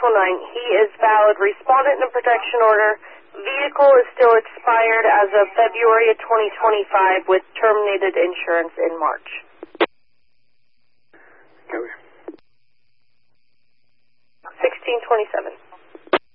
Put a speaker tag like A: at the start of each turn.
A: He is valid respondent in a protection order. Vehicle is still expired as of February of 2025 with terminated insurance in March.
B: Okay.
A: 1627.